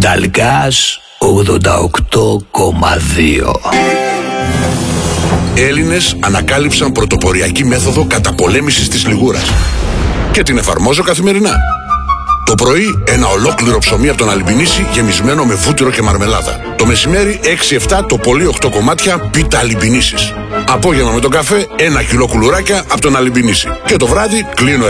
Νταλγκάς 88,2. Έλληνες ανακάλυψαν πρωτοποριακή μέθοδο καταπολέμησης της λιγούρας και την εφαρμόζω καθημερινά. Το πρωί ένα ολόκληρο ψωμί από τον Αλιμπινίση γεμισμένο με βούτυρο και μαρμελάδα. Το μεσημέρι 6-7 το πολύ 8 κομμάτια πίτα Αλιμπινίσης. Απόγευμα με τον καφέ 1 κιλό κουλουράκια από τον Αλιμπινίση. Και το βράδυ κλείνω